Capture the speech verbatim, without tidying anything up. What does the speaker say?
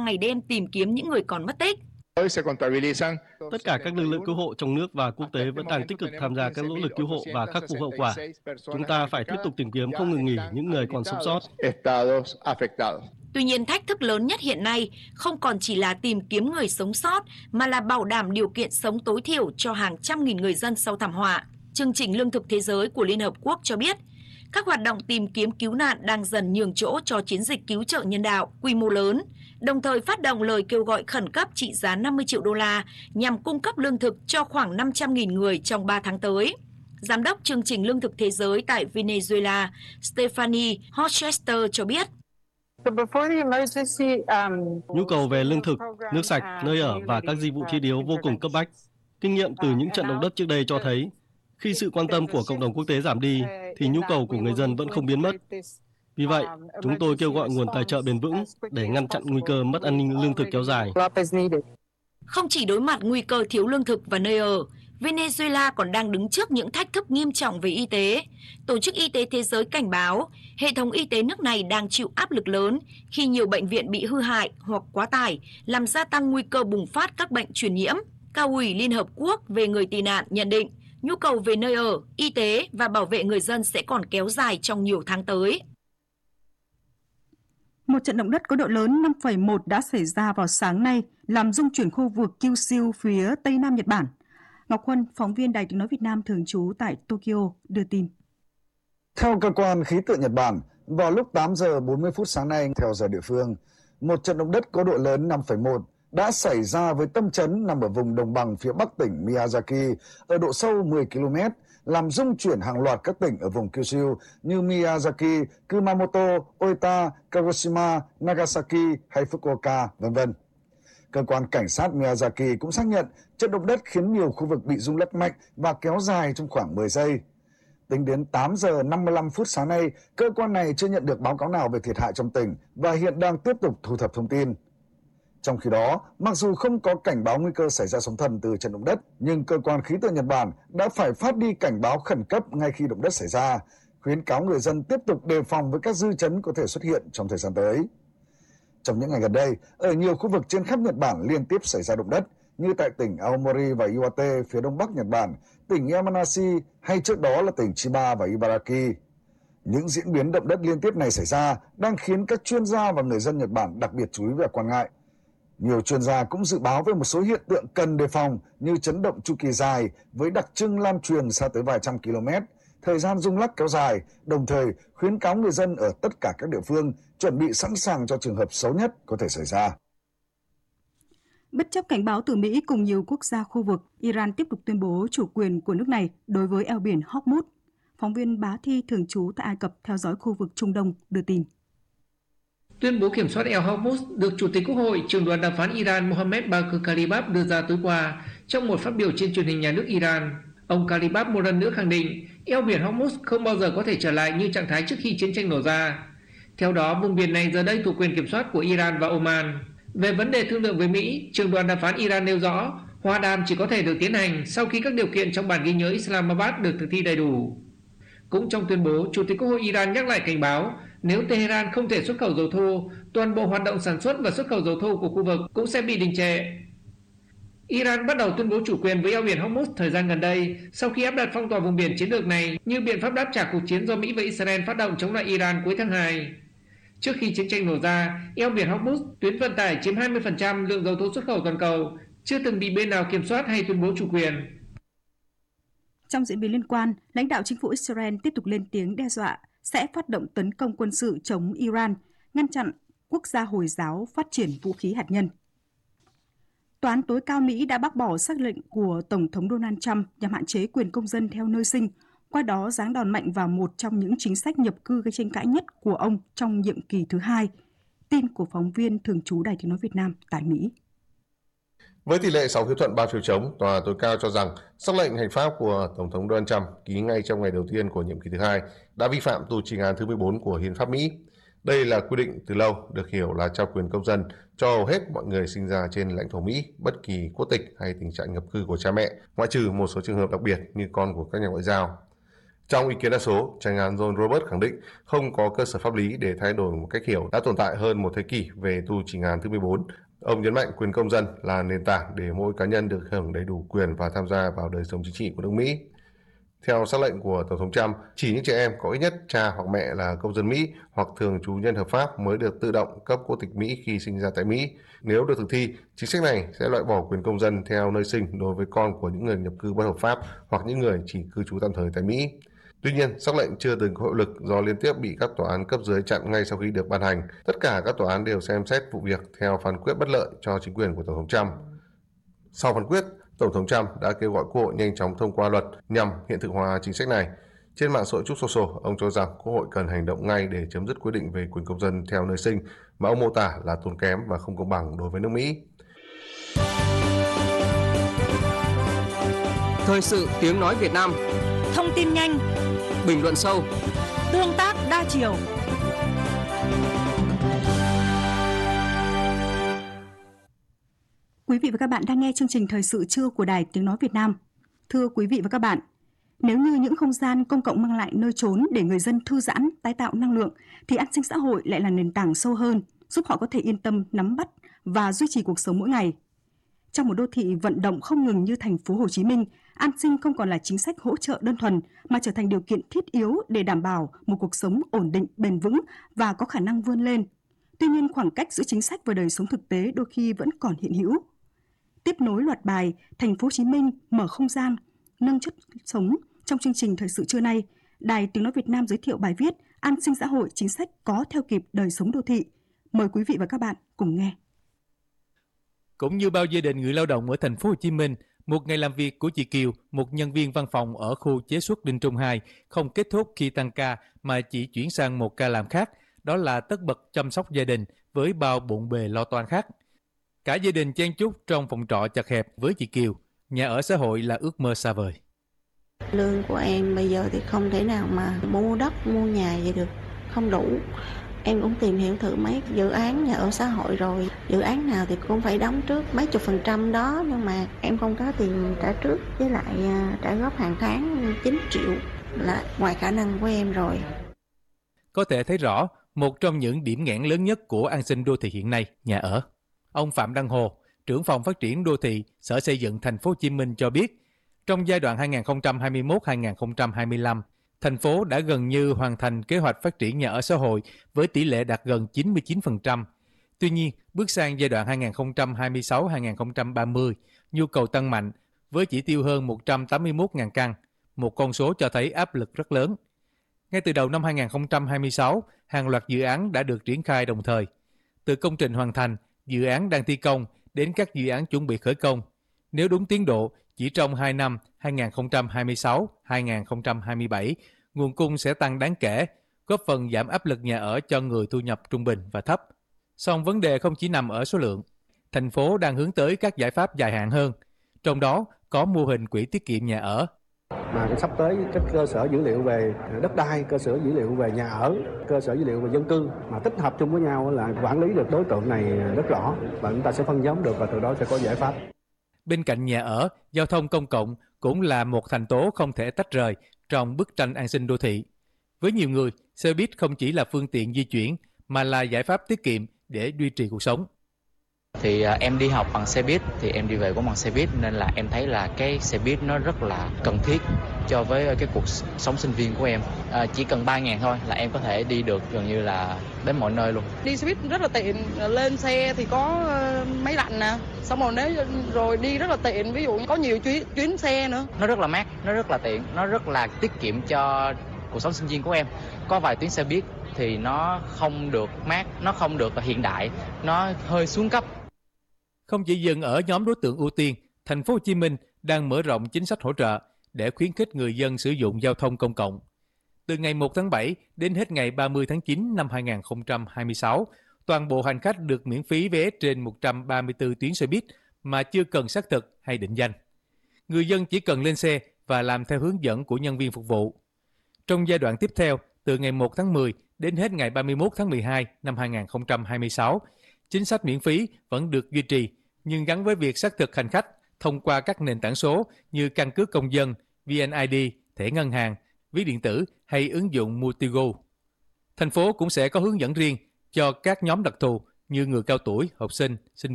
ngày đêm tìm kiếm những người còn mất tích. Tất cả các lực lượng cứu hộ trong nước và quốc tế vẫn đang tích cực tham gia các nỗ lực cứu hộ và khắc phục hậu quả. Chúng ta phải tiếp tục tìm kiếm không ngừng nghỉ những người còn sống sót. Tuy nhiên, thách thức lớn nhất hiện nay không còn chỉ là tìm kiếm người sống sót, mà là bảo đảm điều kiện sống tối thiểu cho hàng trăm nghìn người dân sau thảm họa. Chương trình Lương thực Thế giới của Liên Hợp Quốc cho biết, các hoạt động tìm kiếm cứu nạn đang dần nhường chỗ cho chiến dịch cứu trợ nhân đạo quy mô lớn, đồng thời phát động lời kêu gọi khẩn cấp trị giá năm mươi triệu đô la nhằm cung cấp lương thực cho khoảng năm trăm nghìn người trong ba tháng tới. Giám đốc chương trình Lương thực Thế giới tại Venezuela, Stephanie Hochester cho biết, Nhu cầu về lương thực, nước sạch, nơi ở và các dịch vụ thiết yếu vô cùng cấp bách. Kinh nghiệm từ những trận động đất trước đây cho thấy, khi sự quan tâm của cộng đồng quốc tế giảm đi, thì nhu cầu của người dân vẫn không biến mất. Vì vậy, chúng tôi kêu gọi nguồn tài trợ bền vững để ngăn chặn nguy cơ mất an ninh lương thực kéo dài. Không chỉ đối mặt nguy cơ thiếu lương thực và nơi ở, Venezuela còn đang đứng trước những thách thức nghiêm trọng về y tế. Tổ chức Y tế Thế giới cảnh báo, hệ thống y tế nước này đang chịu áp lực lớn khi nhiều bệnh viện bị hư hại hoặc quá tải, làm gia tăng nguy cơ bùng phát các bệnh truyền nhiễm. Cao ủy Liên Hợp Quốc về người tị nạn nhận định, nhu cầu về nơi ở, y tế và bảo vệ người dân sẽ còn kéo dài trong nhiều tháng tới. Một trận động đất có độ lớn năm phẩy một đã xảy ra vào sáng nay, làm rung chuyển khu vực Kyushu phía Tây Nam Nhật Bản. Ngọc Huân, phóng viên Đài Tiếng nói Việt Nam thường trú tại Tokyo, đưa tin. Theo cơ quan khí tượng Nhật Bản, vào lúc tám giờ bốn mươi phút sáng nay theo giờ địa phương, một trận động đất có độ lớn năm phẩy một đã xảy ra với tâm chấn nằm ở vùng đồng bằng phía bắc tỉnh Miyazaki ở độ sâu mười ki lô mét, làm rung chuyển hàng loạt các tỉnh ở vùng Kyushu như Miyazaki, Kumamoto, Oita, Kagoshima, Nagasaki hay Fukuoka, vân vân. Cơ quan cảnh sát Miyazaki cũng xác nhận trận động đất khiến nhiều khu vực bị rung lắc mạnh và kéo dài trong khoảng mười giây. Tính đến tám giờ năm mươi lăm phút sáng nay, cơ quan này chưa nhận được báo cáo nào về thiệt hại trong tỉnh và hiện đang tiếp tục thu thập thông tin. Trong khi đó, mặc dù không có cảnh báo nguy cơ xảy ra sóng thần từ trận động đất, nhưng cơ quan khí tượng Nhật Bản đã phải phát đi cảnh báo khẩn cấp ngay khi động đất xảy ra, khuyến cáo người dân tiếp tục đề phòng với các dư chấn có thể xuất hiện trong thời gian tới. Trong những ngày gần đây, ở nhiều khu vực trên khắp Nhật Bản liên tiếp xảy ra động đất, như tại tỉnh Aomori và Iwate phía đông bắc Nhật Bản, tỉnh Yamanashi hay trước đó là tỉnh Chiba và Ibaraki. Những diễn biến động đất liên tiếp này xảy ra đang khiến các chuyên gia và người dân Nhật Bản đặc biệt chú ý và quan ngại. Nhiều chuyên gia cũng dự báo về một số hiện tượng cần đề phòng như chấn động chu kỳ dài với đặc trưng lan truyền xa tới vài trăm km, thời gian rung lắc kéo dài, đồng thời khuyến cáo người dân ở tất cả các địa phương chuẩn bị sẵn sàng cho trường hợp xấu nhất có thể xảy ra. Bất chấp cảnh báo từ Mỹ cùng nhiều quốc gia khu vực, Iran tiếp tục tuyên bố chủ quyền của nước này đối với eo biển Hormuz. Phóng viên Bá Thi thường trú tại Ai Cập theo dõi khu vực Trung Đông đưa tin. Tuyên bố kiểm soát eo Hormuz được Chủ tịch Quốc hội, trưởng đoàn đàm phán Iran Mohammad Bagher Kalibaf đưa ra tối qua trong một phát biểu trên truyền hình nhà nước Iran. Ông Kalibaf một lần nữa khẳng định eo biển Hormuz không bao giờ có thể trở lại như trạng thái trước khi chiến tranh nổ ra. Theo đó, vùng biển này giờ đây thuộc quyền kiểm soát của Iran và Oman. Về vấn đề thương lượng với Mỹ, trưởng đoàn đàm phán Iran nêu rõ hòa đàm chỉ có thể được tiến hành sau khi các điều kiện trong bản ghi nhớ Islamabad được thực thi đầy đủ. Cũng trong tuyên bố, Chủ tịch Quốc hội Iran nhắc lại cảnh báo nếu Tehran không thể xuất khẩu dầu thô, toàn bộ hoạt động sản xuất và xuất khẩu dầu thô của khu vực cũng sẽ bị đình trệ. Iran bắt đầu tuyên bố chủ quyền với eo biển Hormuz thời gian gần đây sau khi áp đặt phong tỏa vùng biển chiến lược này như biện pháp đáp trả cuộc chiến do Mỹ và Israel phát động chống lại Iran cuối tháng hai. Trước khi chiến tranh nổ ra, eo biển Hormuz, tuyến vận tải chiếm hai mươi phần trăm lượng dầu thô xuất khẩu toàn cầu, chưa từng bị bên nào kiểm soát hay tuyên bố chủ quyền. Trong diễn biến liên quan, lãnh đạo chính phủ Israel tiếp tục lên tiếng đe dọa sẽ phát động tấn công quân sự chống Iran, ngăn chặn quốc gia Hồi giáo phát triển vũ khí hạt nhân. Tòa án tối cao Mỹ đã bác bỏ sắc lệnh của Tổng thống Donald Trump nhằm hạn chế quyền công dân theo nơi sinh, qua đó giáng đòn mạnh vào một trong những chính sách nhập cư gây tranh cãi nhất của ông trong nhiệm kỳ thứ hai. Tin của phóng viên thường trú Đài Tiếng nói Việt Nam tại Mỹ. Với tỷ lệ sáu phiếu thuận ba phiếu chống, tòa tối cao cho rằng sắc lệnh hành pháp của Tổng thống Donald Trump ký ngay trong ngày đầu tiên của nhiệm kỳ thứ hai đã vi phạm tù trình án thứ mười bốn của Hiến pháp Mỹ. Đây là quy định từ lâu được hiểu là trao quyền công dân cho hầu hết mọi người sinh ra trên lãnh thổ Mỹ, bất kỳ quốc tịch hay tình trạng nhập cư của cha mẹ, ngoại trừ một số trường hợp đặc biệt như con của các nhà ngoại giao. Trong ý kiến đa số, Chánh án John Roberts khẳng định không có cơ sở pháp lý để thay đổi một cách hiểu đã tồn tại hơn một thế kỷ về tù chỉnh án thứ mười bốn. Ông nhấn mạnh quyền công dân là nền tảng để mỗi cá nhân được hưởng đầy đủ quyền và tham gia vào đời sống chính trị của nước Mỹ. Theo sắc lệnh của Tổng thống Trump, chỉ những trẻ em có ít nhất cha hoặc mẹ là công dân Mỹ hoặc thường trú nhân hợp pháp mới được tự động cấp quốc tịch Mỹ khi sinh ra tại Mỹ. Nếu được thực thi, chính sách này sẽ loại bỏ quyền công dân theo nơi sinh đối với con của những người nhập cư bất hợp pháp hoặc những người chỉ cư trú tạm thời tại Mỹ. Tuy nhiên, sắc lệnh chưa từng có hiệu lực do liên tiếp bị các tòa án cấp dưới chặn ngay sau khi được ban hành. Tất cả các tòa án đều xem xét vụ việc theo phán quyết bất lợi cho chính quyền của Tổng thống Trump. Sau phán quyết, Tổng thống Trump đã kêu gọi Quốc hội nhanh chóng thông qua luật nhằm hiện thực hóa chính sách này. Trên mạng xã hội Truth Social, ông cho rằng Quốc hội cần hành động ngay để chấm dứt quy định về quyền công dân theo nơi sinh mà ông mô tả là tốn kém và không công bằng đối với nước Mỹ. Thời sự tiếng nói Việt Nam. Thông tin nhanh, bình luận sâu, tương tác đa chiều. Quý vị và các bạn đang nghe chương trình Thời sự trưa của Đài Tiếng Nói Việt Nam. Thưa quý vị và các bạn, nếu như những không gian công cộng mang lại nơi trốn để người dân thư giãn, tái tạo năng lượng, thì an sinh xã hội lại là nền tảng sâu hơn, giúp họ có thể yên tâm nắm bắt và duy trì cuộc sống mỗi ngày. Trong một đô thị vận động không ngừng như thành phố Hồ Chí Minh, an sinh không còn là chính sách hỗ trợ đơn thuần mà trở thành điều kiện thiết yếu để đảm bảo một cuộc sống ổn định, bền vững và có khả năng vươn lên. Tuy nhiên, khoảng cách giữa chính sách và đời sống thực tế đôi khi vẫn còn hiện hữu. Tiếp nối loạt bài Thành phố Hồ Chí Minh mở không gian, nâng chất sống trong chương trình Thời sự trưa nay, Đài Tiếng Nói Việt Nam giới thiệu bài viết An sinh xã hội chính sách có theo kịp đời sống đô thị. Mời quý vị và các bạn cùng nghe. Cũng như bao gia đình người lao động ở Thành phố Hồ Chí Minh, một ngày làm việc của chị Kiều, một nhân viên văn phòng ở khu chế xuất Đinh Trung hai, không kết thúc khi tăng ca mà chỉ chuyển sang một ca làm khác, đó là tất bật chăm sóc gia đình với bao bộn bề lo toan khác. Cả gia đình chen chúc trong phòng trọ chật hẹp với chị Kiều, nhà ở xã hội là ước mơ xa vời. Lương của em bây giờ thì không thể nào mà mua đất, mua nhà vậy được, không đủ. Em cũng tìm hiểu thử mấy dự án nhà ở xã hội rồi, dự án nào thì cũng phải đóng trước mấy chục phần trăm đó, nhưng mà em không có tiền trả trước, với lại trả góp hàng tháng chín triệu là ngoài khả năng của em rồi. Có thể thấy rõ, một trong những điểm nghẽn lớn nhất của an sinh đô thị hiện nay, nhà ở. Ông Phạm Đăng Hồ, trưởng phòng phát triển đô thị, Sở Xây dựng Thành phố Hồ Chí Minh cho biết, trong giai đoạn hai nghìn không trăm hai mươi mốt đến hai nghìn không trăm hai mươi lăm, thành phố đã gần như hoàn thành kế hoạch phát triển nhà ở xã hội với tỷ lệ đạt gần chín mươi chín phần trăm. Tuy nhiên, bước sang giai đoạn hai nghìn không trăm hai mươi sáu đến hai nghìn không trăm ba mươi, nhu cầu tăng mạnh với chỉ tiêu hơn một trăm tám mươi mốt nghìn căn, một con số cho thấy áp lực rất lớn. Ngay từ đầu năm hai nghìn không trăm hai mươi sáu, hàng loạt dự án đã được triển khai đồng thời. Từ công trình hoàn thành, dự án đang thi công đến các dự án chuẩn bị khởi công. Nếu đúng tiến độ, chỉ trong hai năm hai nghìn không trăm hai mươi sáu đến hai nghìn không trăm hai mươi bảy, nguồn cung sẽ tăng đáng kể, góp phần giảm áp lực nhà ở cho người thu nhập trung bình và thấp. Song vấn đề không chỉ nằm ở số lượng. Thành phố đang hướng tới các giải pháp dài hạn hơn. Trong đó có mô hình quỹ tiết kiệm nhà ở. Mà sắp tới các cơ sở dữ liệu về đất đai, cơ sở dữ liệu về nhà ở, cơ sở dữ liệu về dân cư mà tích hợp chung với nhau là quản lý được đối tượng này rất rõ và chúng ta sẽ phân nhóm được và từ đó sẽ có giải pháp. Bên cạnh nhà ở, giao thông công cộng cũng là một thành tố không thể tách rời trong bức tranh an sinh đô thị. Với nhiều người, xe buýt không chỉ là phương tiện di chuyển mà là giải pháp tiết kiệm để duy trì cuộc sống. Thì à, em đi học bằng xe buýt thì em đi về cũng bằng xe buýt, nên là em thấy là cái xe buýt nó rất là cần thiết cho với cái cuộc sống sinh viên của em. À, chỉ cần ba ngàn thôi là em có thể đi được gần như là đến mọi nơi luôn. Đi xe buýt rất là tiện, lên xe thì có máy lạnh nè, xong rồi nếu rồi đi rất là tiện, ví dụ có nhiều chuyến chuyến xe nữa. Nó rất là mát, nó rất là tiện, nó rất là tiết kiệm cho cuộc sống sinh viên của em. Có vài tuyến xe buýt thì nó không được mát, nó không được hiện đại, nó hơi xuống cấp. Không chỉ dừng ở nhóm đối tượng ưu tiên, Thành phố Hồ Chí Minh đang mở rộng chính sách hỗ trợ để khuyến khích người dân sử dụng giao thông công cộng. Từ ngày một tháng bảy đến hết ngày ba mươi tháng chín năm hai nghìn không trăm hai mươi sáu, toàn bộ hành khách được miễn phí vé trên một trăm ba mươi tư tuyến xe buýt mà chưa cần xác thực hay định danh. Người dân chỉ cần lên xe và làm theo hướng dẫn của nhân viên phục vụ. Trong giai đoạn tiếp theo, từ ngày một tháng mười đến hết ngày ba mươi mốt tháng mười hai năm hai nghìn không trăm hai mươi sáu, chính sách miễn phí vẫn được duy trì, nhưng gắn với việc xác thực hành khách thông qua các nền tảng số như căn cước công dân, vê en i đê, thẻ ngân hàng, ví điện tử hay ứng dụng Multigo. Thành phố cũng sẽ có hướng dẫn riêng cho các nhóm đặc thù như người cao tuổi, học sinh, sinh